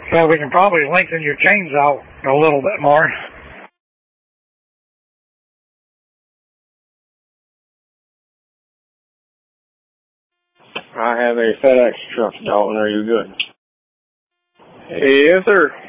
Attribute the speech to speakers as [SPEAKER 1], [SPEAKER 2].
[SPEAKER 1] So we can probably lengthen your chains out a little bit more.
[SPEAKER 2] I have a FedEx truck, Dalton. Are you good?
[SPEAKER 3] Yes, sir.